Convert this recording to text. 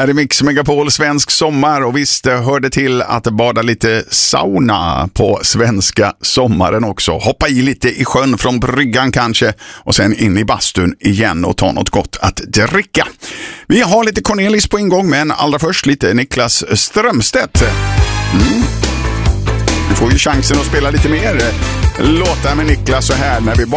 Här är Mix Megapol svensk sommar och visst hörde till att bada lite sauna på svenska sommaren också. Hoppa i lite i sjön från bryggan kanske och sen in i bastun igen och ta något gott att dricka. Vi har lite Cornelis på ingång men allra först lite Niklas Strömstedt. Du får ju chansen att spela lite mer låtar med Niklas så här när vi